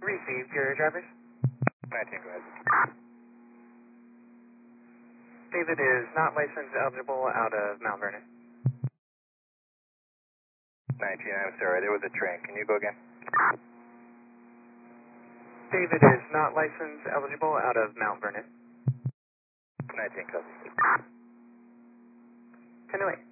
Received your drivers. 19, go ahead. David is not licensed eligible out of Mount Vernon. 19, I'm sorry, there was a train. Can you go again? David is not licensed eligible out of Mount Vernon. 19, copy. 10-8.